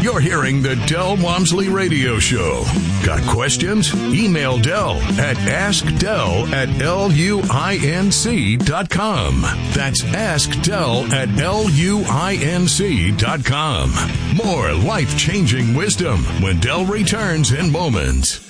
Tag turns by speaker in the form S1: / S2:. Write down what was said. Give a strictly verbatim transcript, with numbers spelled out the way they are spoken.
S1: You're hearing the Del Walmsley Radio Show. Got questions? Email Del at askdel at luinc dot com. That's askdel at luinc dot com. More life-changing wisdom when Del returns in moments.